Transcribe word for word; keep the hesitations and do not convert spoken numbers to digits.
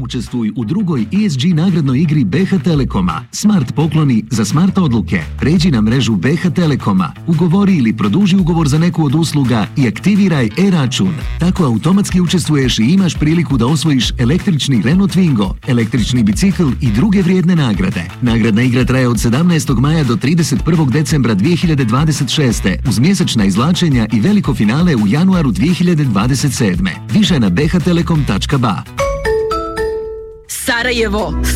Učestvuj u drugoj E S G nagradnoj igri B H Telekoma. Smart pokloni za smart odluke. Pređi na mrežu B H Telekoma. Ugovori ili produži ugovor za neku od usluga i aktiviraj e-račun. Tako automatski učestvuješ i imaš priliku da osvojiš električni Renault Twingo, električni bicikl i druge vrijedne nagrade. Nagradna igra traje od sedamnaestog maja do trideset prvog decembra dvije hiljade dvadeset šeste uz mjesečna izvlačenja i veliko finale u januaru dvije hiljade dvadeset sedme. Više na b h telekom tačka b a. Sarajevo,